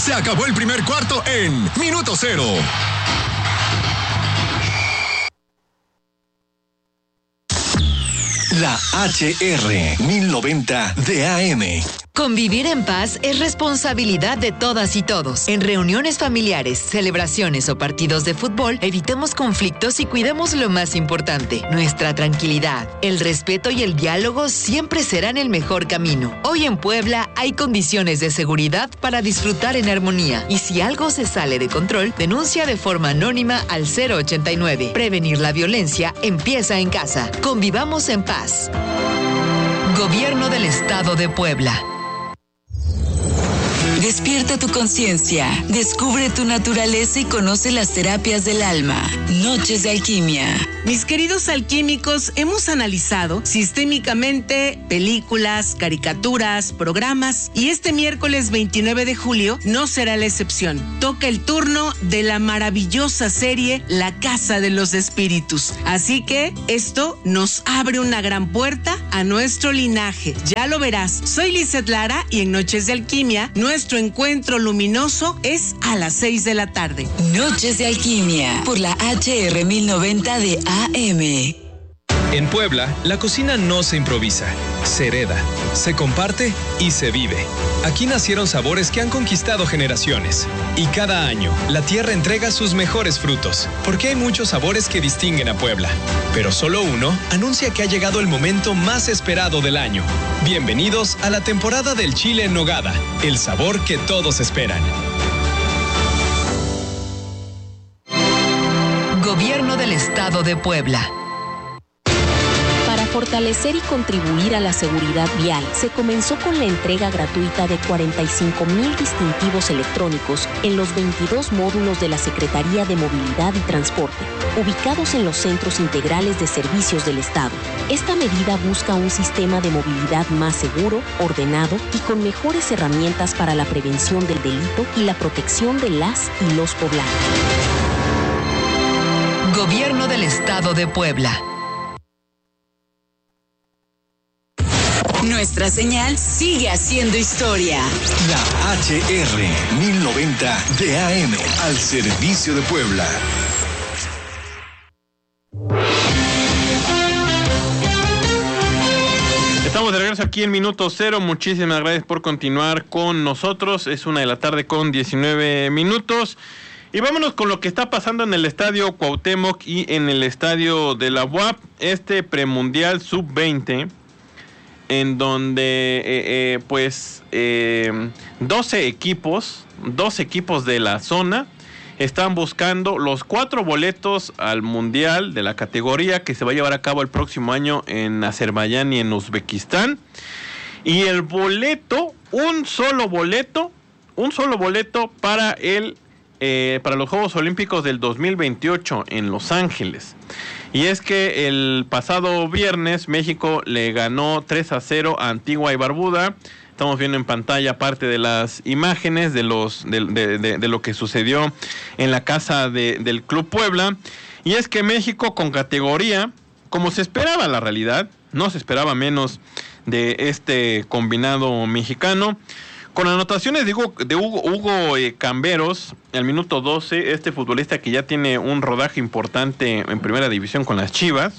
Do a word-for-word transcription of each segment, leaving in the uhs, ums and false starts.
Se acabó el primer cuarto en Minuto Cero. La H R mil noventa de A M. Convivir en paz es responsabilidad de todas y todos. En reuniones familiares, celebraciones o partidos de fútbol, evitemos conflictos y cuidemos lo más importante, nuestra tranquilidad. El respeto y el diálogo siempre serán el mejor camino. Hoy en Puebla hay condiciones de seguridad para disfrutar en armonía. Y si algo se sale de control, denuncia de forma anónima al cero ochenta y nueve. Prevenir la violencia empieza en casa. Convivamos en paz. Gobierno del Estado de Puebla. Despierta tu conciencia, descubre tu naturaleza y conoce las terapias del alma. Noches de Alquimia. Mis queridos alquímicos, hemos analizado sistémicamente películas, caricaturas, programas y este miércoles veintinueve de julio no será la excepción. Toca el turno de la maravillosa serie La Casa de los Espíritus. Así que esto nos abre una gran puerta a nuestro linaje. Ya lo verás. Soy Lizeth Lara y en Noches de Alquimia, nuestro encuentro luminoso es a las seis de la tarde. Noches de Alquimia por la H R mil noventa de A M. En Puebla, la cocina no se improvisa, se hereda, se comparte y se vive. Aquí nacieron sabores que han conquistado generaciones. Y cada año, la tierra entrega sus mejores frutos, porque hay muchos sabores que distinguen a Puebla. Pero solo uno anuncia que ha llegado el momento más esperado del año. Bienvenidos a la temporada del chile en nogada, el sabor que todos esperan. Gobierno del Estado de Puebla. Para fortalecer y contribuir a la seguridad vial, se comenzó con la entrega gratuita de cuarenta y cinco mil distintivos electrónicos en los veintidós módulos de la Secretaría de Movilidad y Transporte, ubicados en los centros integrales de servicios del Estado. Esta medida busca un sistema de movilidad más seguro, ordenado y con mejores herramientas para la prevención del delito y la protección de las y los poblanos. Gobierno del Estado de Puebla. Nuestra señal sigue haciendo historia. La H R mil noventa de A M, al servicio de Puebla. Estamos de regreso aquí en Minuto Cero. Muchísimas gracias por continuar con nosotros. Es una de la tarde con diecinueve minutos. Y vámonos con lo que está pasando en el Estadio Cuauhtémoc y en el Estadio de la U A P. Este premundial sub veinte, en donde eh, eh, pues eh, doce equipos, doce equipos de la zona están buscando los cuatro boletos al mundial de la categoría que se va a llevar a cabo el próximo año en Azerbaiyán y en Uzbekistán. Y el boleto, un solo boleto, un solo boleto para el eh, para los Juegos Olímpicos del dos mil veintiocho en Los Ángeles. Y es que el pasado viernes México le ganó tres a cero a Antigua y Barbuda. Estamos viendo en pantalla parte de las imágenes de los de, de, de, de lo que sucedió en la casa de, del Club Puebla. Y es que México, con categoría, como se esperaba la realidad, no se esperaba menos de este combinado mexicano, con anotaciones de Hugo, de Hugo, Hugo eh, Camberos, al minuto doce, este futbolista que ya tiene un rodaje importante en primera división con las Chivas,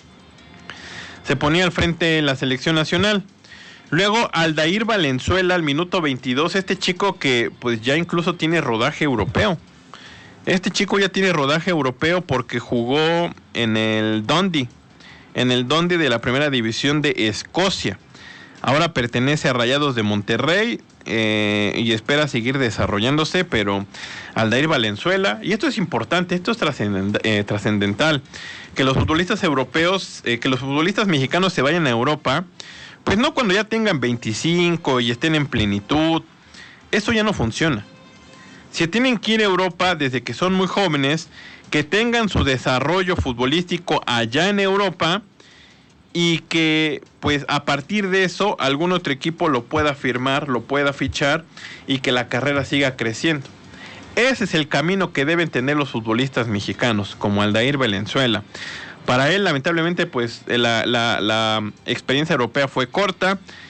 se ponía al frente de la selección nacional. Luego Aldair Valenzuela al minuto veintidós, este chico que pues ya incluso tiene rodaje europeo. Este chico ya tiene rodaje europeo porque jugó en el Dundee, en el Dundee de la primera división de Escocia. Ahora pertenece a Rayados de Monterrey eh, y espera seguir desarrollándose, pero Aldair Valenzuela, y esto es importante, esto es trascendent, eh, trascendental, que los futbolistas europeos, eh, que los futbolistas mexicanos se vayan a Europa, pues no cuando ya tengan veinticinco y estén en plenitud. Eso ya no funciona. Si tienen que ir a Europa desde que son muy jóvenes, que tengan su desarrollo futbolístico allá en Europa, y que pues a partir de eso algún otro equipo lo pueda firmar, lo pueda fichar y que la carrera siga creciendo. Ese es el camino que deben tener los futbolistas mexicanos, como Aldair Valenzuela. Para él, lamentablemente, pues la, la, la experiencia europea fue corta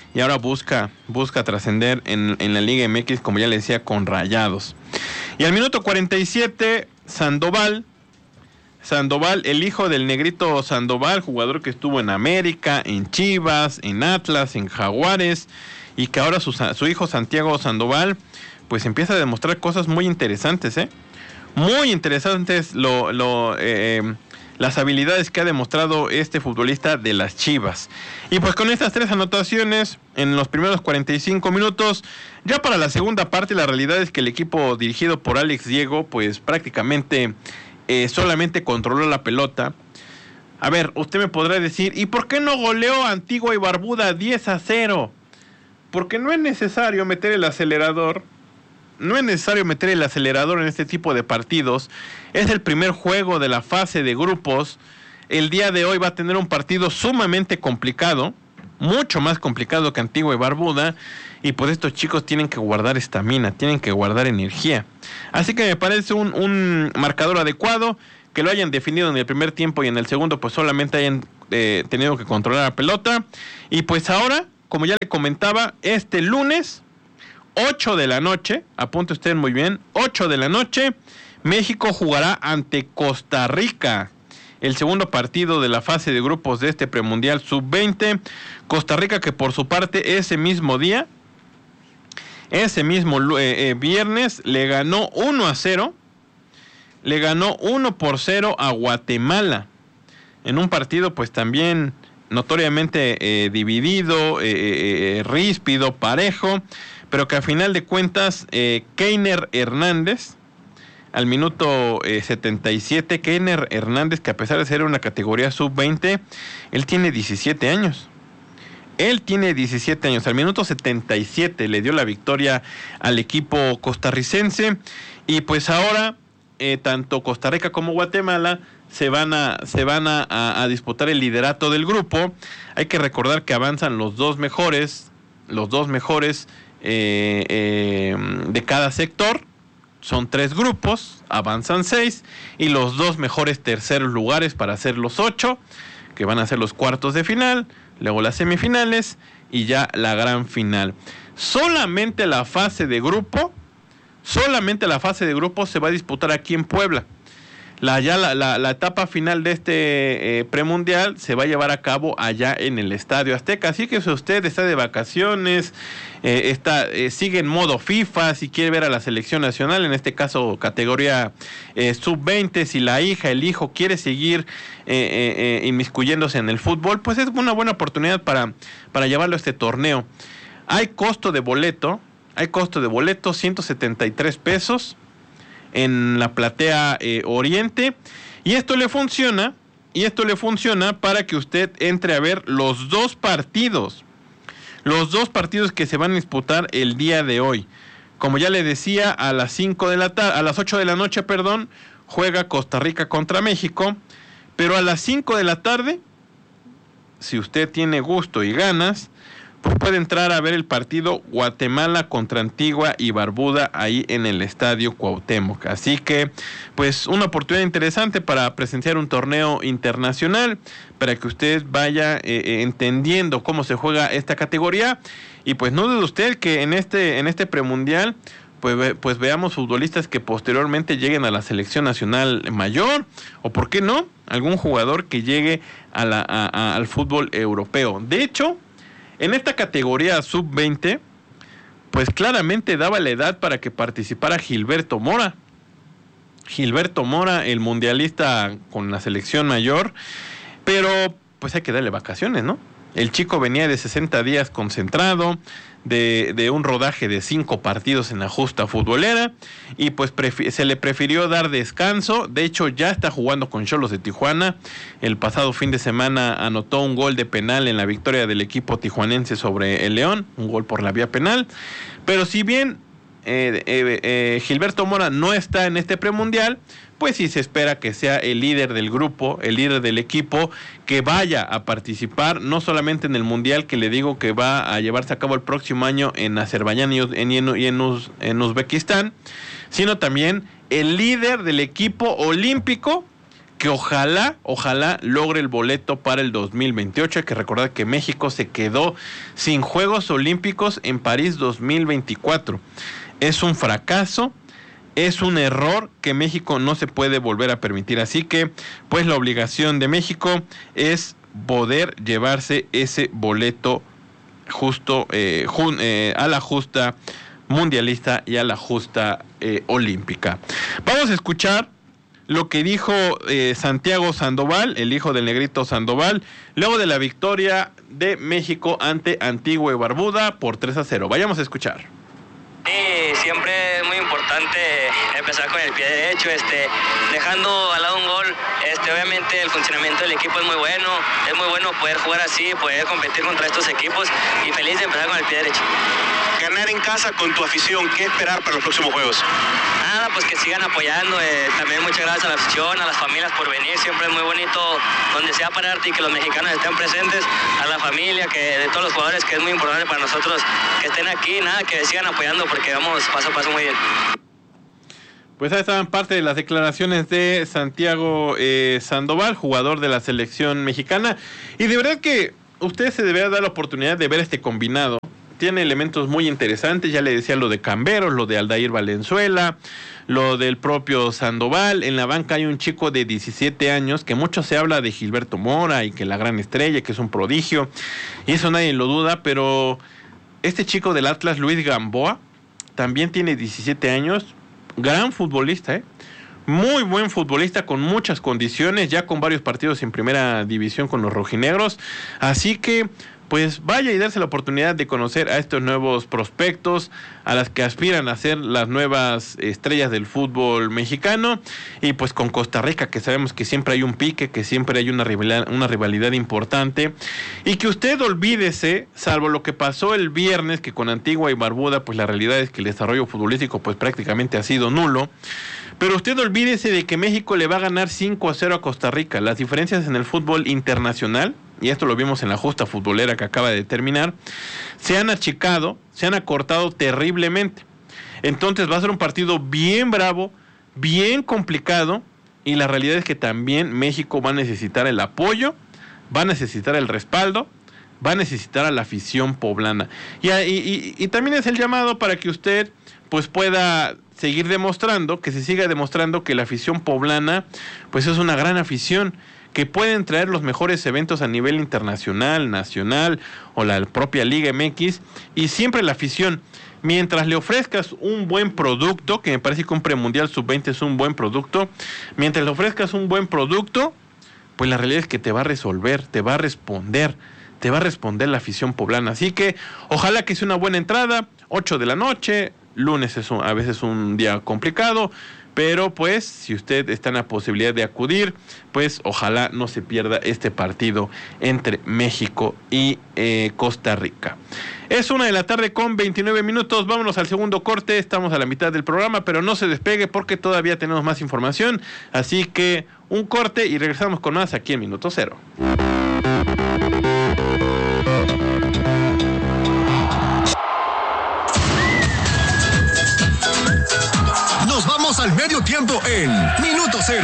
y ahora busca, busca trascender en, en la Liga M X, como ya le decía, con Rayados. Y al minuto cuarenta y siete, Sandoval, Sandoval, el hijo del Negrito Sandoval, jugador que estuvo en América, en Chivas, en Atlas, en Jaguares, y que ahora su, su hijo Santiago Sandoval, pues empieza a demostrar cosas muy interesantes, ¿eh? Muy interesantes lo, lo, eh, las habilidades que ha demostrado este futbolista de las Chivas. Y pues con estas tres anotaciones en los primeros cuarenta y cinco minutos, ya para la segunda parte la realidad es que el equipo dirigido por Alex Diego, pues prácticamente eh, solamente controló la pelota. A ver, usted me podrá decir, ¿y por qué no goleó a Antigua y Barbuda diez a cero? Porque no es necesario meter el acelerador. No es necesario meter el acelerador en este tipo de partidos. Es el primer juego de la fase de grupos. El día de hoy va a tener un partido sumamente complicado, mucho más complicado que Antigua y Barbuda, y pues estos chicos tienen que guardar estamina, tienen que guardar energía. Así que me parece un, un marcador adecuado, que lo hayan definido en el primer tiempo y en el segundo pues solamente hayan eh, tenido que controlar la pelota. Y pues ahora, como ya le comentaba, este lunes ocho de la noche, apunte usted muy bien, ocho de la noche, México jugará ante Costa Rica, el segundo partido de la fase de grupos de este premundial sub veinte. Costa Rica, que por su parte ese mismo día, ese mismo eh, eh, viernes, le ganó uno a cero, le ganó uno por cero a Guatemala, en un partido pues también notoriamente eh, dividido, eh, eh, ríspido, parejo, pero que a final de cuentas, eh, Keiner Hernández, al minuto eh, setenta y siete, Keiner Hernández, que a pesar de ser una categoría sub veinte, él tiene diecisiete años. Él tiene diecisiete años. Al minuto setenta y siete le dio la victoria al equipo costarricense. Y pues ahora, eh, tanto Costa Rica como Guatemala se van a, se van a, a, a disputar el liderato del grupo. Hay que recordar que avanzan los dos mejores, los dos mejores Eh, eh, de cada sector. Son tres grupos, avanzan seis, y los dos mejores terceros lugares para hacer los ocho, que van a ser los cuartos de final, luego las semifinales y ya la gran final. Solamente la fase de grupo, solamente la fase de grupo se va a disputar aquí en Puebla. La, ya la, la, la etapa final de este eh, premundial se va a llevar a cabo allá en el Estadio Azteca. Así que si usted está de vacaciones, eh, está, eh, sigue en modo FIFA, si quiere ver a la selección nacional, en este caso categoría eh, sub veinte, si la hija, el hijo quiere seguir eh, eh, eh, inmiscuyéndose en el fútbol, pues es una buena oportunidad para, para llevarlo a este torneo. Hay costo de boleto, hay costo de boleto, ciento setenta y tres pesos. En la platea eh, Oriente, y esto le funciona y esto le funciona para que usted entre a ver los dos partidos los dos partidos que se van a disputar el día de hoy. Como ya le decía, a las cinco de la tarde, a las ocho de la noche, perdón, juega Costa Rica contra México, pero a las cinco de la tarde, si usted tiene gusto y ganas, pues puede entrar a ver el partido Guatemala contra Antigua y Barbuda ahí en el Estadio Cuauhtémoc. Así que, pues, una oportunidad interesante para presenciar un torneo internacional, para que usted vaya eh, entendiendo cómo se juega esta categoría. Y pues no dude usted que en este, en este premundial, pues, pues veamos futbolistas que posteriormente lleguen a la selección nacional mayor, o por qué no, algún jugador que llegue a la, a, a, al fútbol europeo. De hecho, en esta categoría sub veinte, pues claramente daba la edad para que participara Gilberto Mora. Gilberto Mora, el mundialista con la selección mayor, pero pues hay que darle vacaciones, ¿no? El chico venía de sesenta días concentrado, de, de un rodaje de cinco partidos en la justa futbolera, y pues prefi- se le prefirió dar descanso. De hecho, ya está jugando con Xolos de Tijuana. El pasado fin de semana anotó un gol de penal en la victoria del equipo tijuanense sobre el León, un gol por la vía penal. Pero si bien eh, eh, eh, Gilberto Mora no está en este premundial, pues sí se espera que sea el líder del grupo, el líder del equipo, que vaya a participar no solamente en el mundial que le digo que va a llevarse a cabo el próximo año en Azerbaiyán y en, en, en, Uz, en Uzbekistán, sino también el líder del equipo olímpico que ojalá, ojalá logre el boleto para el dos mil veintiocho. Hay que recordar que México se quedó sin Juegos Olímpicos en París dos mil veinticuatro. Es un fracaso, es un error que México no se puede volver a permitir. Así que, pues la obligación de México es poder llevarse ese boleto justo eh, jun, eh, a la justa mundialista y a la justa eh, olímpica. Vamos a escuchar lo que dijo eh, Santiago Sandoval, el hijo del Negrito Sandoval, luego de la victoria de México ante Antigua y Barbuda por tres a cero. Vayamos a escuchar. Sí, siempre es muy importante empezar con el pie derecho, este, dejando al lado un gol. Este, obviamente el funcionamiento del equipo es muy bueno, es muy bueno poder jugar así, poder competir contra estos equipos y feliz de empezar con el pie derecho. Ganar en casa con tu afición, ¿qué esperar para los próximos juegos? Nada, pues que sigan apoyando, eh, también muchas gracias a la afición, a las familias por venir, siempre es muy bonito donde sea pararte y que los mexicanos estén presentes, a la familia, que de todos los jugadores, que es muy importante para nosotros que estén aquí, nada, que sigan apoyando porque vamos paso a paso muy bien. Pues ahí estaban parte de las declaraciones de Santiago eh, Sandoval, jugador de la selección mexicana, y de verdad que usted se debería dar la oportunidad de ver este combinado. Tiene elementos muy interesantes, ya le decía lo de Camberos, lo de Aldair Valenzuela, lo del propio Sandoval. En la banca hay un chico de diecisiete años, que mucho se habla de Gilberto Mora y que la gran estrella, que es un prodigio, y eso nadie lo duda, pero este chico del Atlas, Luis Gamboa, también tiene diecisiete años, gran futbolista, ¿eh? Muy buen futbolista con muchas condiciones, ya con varios partidos en primera división con los rojinegros, así que pues vaya y darse la oportunidad de conocer a estos nuevos prospectos, a las que aspiran a ser las nuevas estrellas del fútbol mexicano, y pues con Costa Rica, que sabemos que siempre hay un pique, que siempre hay una rivalidad, una rivalidad importante, y que usted olvídese, salvo lo que pasó el viernes, que con Antigua y Barbuda, pues la realidad es que el desarrollo futbolístico pues prácticamente ha sido nulo, pero usted olvídese de que México le va a ganar cinco a cero a Costa Rica. Las diferencias en el fútbol internacional, y esto lo vimos en la justa futbolera que acaba de terminar, se han achicado, se han acortado terriblemente. Entonces va a ser un partido bien bravo, bien complicado, y la realidad es que también México va a necesitar el apoyo, va a necesitar el respaldo, va a necesitar a la afición poblana. Y, y, y, y también es el llamado para que usted pues pueda seguir demostrando, que se siga demostrando que la afición poblana pues es una gran afición, que pueden traer los mejores eventos a nivel internacional, nacional o la propia Liga M X, y siempre la afición, mientras le ofrezcas un buen producto, que me parece que un premundial sub veinte es un buen producto, mientras le ofrezcas un buen producto, pues la realidad es que te va a resolver, te va a responder, te va a responder la afición poblana. Así que ojalá que sea una buena entrada, ocho de la noche, lunes es un, a veces un día complicado, pero pues si usted está en la posibilidad de acudir, pues ojalá no se pierda este partido entre México y eh, Costa Rica. Es una de la tarde con veintinueve minutos, vámonos al segundo corte, estamos a la mitad del programa, pero no se despegue porque todavía tenemos más información, así que un corte y regresamos con más aquí en Minuto Cero. Nos vamos al medio tiempo en Minuto Cero.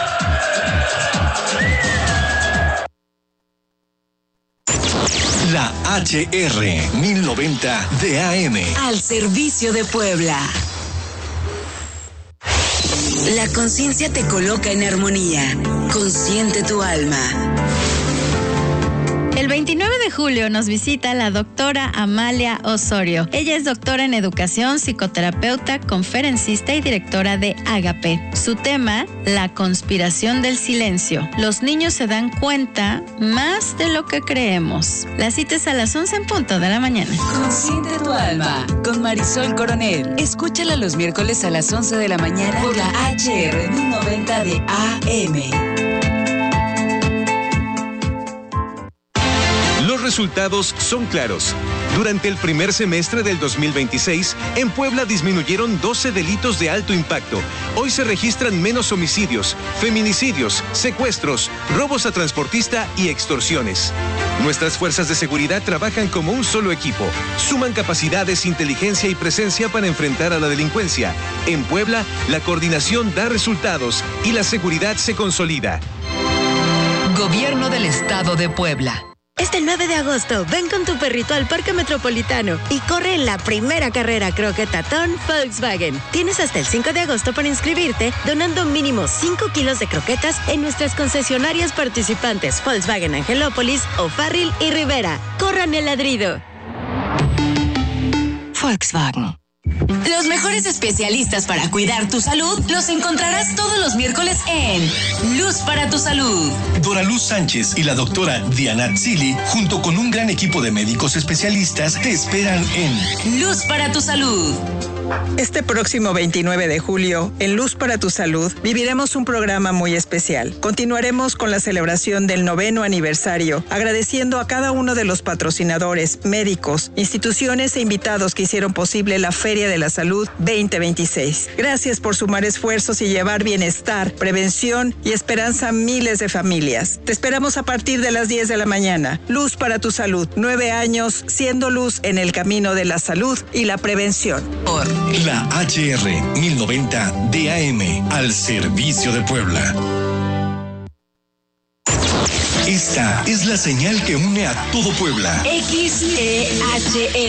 La H R mil noventa de A M. Al servicio de Puebla. La conciencia te coloca en armonía. Consciente tu alma. El veintinueve de julio nos visita la doctora Amalia Osorio. Ella es doctora en educación, psicoterapeuta, conferencista y directora de Ágape. Su tema, la conspiración del silencio. Los niños se dan cuenta más de lo que creemos. La cita es a las once en punto de la mañana. Consciente tu alma, con Marisol Coronel. Escúchala los miércoles a las once de la mañana por la H R mil noventa de A M. Los resultados son claros. Durante el primer semestre del dos mil veintiséis, en Puebla disminuyeron doce delitos de alto impacto. Hoy se registran menos homicidios, feminicidios, secuestros, robos a transportista y extorsiones. Nuestras fuerzas de seguridad trabajan como un solo equipo. Suman capacidades, inteligencia y presencia para enfrentar a la delincuencia. En Puebla, la coordinación da resultados y la seguridad se consolida. Gobierno del Estado de Puebla. Este nueve de agosto, ven con tu perrito al Parque Metropolitano y corre en la primera carrera croquetatón Volkswagen. Tienes hasta el cinco de agosto para inscribirte, donando mínimo cinco kilos de croquetas en nuestras concesionarias participantes Volkswagen Angelópolis, O'Farrill y Rivera. ¡Corran el ladrido! Volkswagen. Los mejores especialistas para cuidar tu salud los encontrarás todos los miércoles en Luz para tu Salud. Dora Luz Sánchez y la doctora Diana Tzili, junto con un gran equipo de médicos especialistas, te esperan en Luz para tu Salud. Este próximo veintinueve de julio, en Luz para tu Salud, viviremos un programa muy especial. Continuaremos con la celebración del noveno aniversario, agradeciendo a cada uno de los patrocinadores, médicos, instituciones e invitados que hicieron posible la Feria de la Salud veinte veintiséis. Gracias por sumar esfuerzos y llevar bienestar, prevención y esperanza a miles de familias. Te esperamos a partir de las diez de la mañana. Luz para tu Salud, nueve años siendo luz en el camino de la salud y la prevención. Por la H R mil noventa D A M, al servicio de Puebla. Esta es la señal que une a todo Puebla. X E H E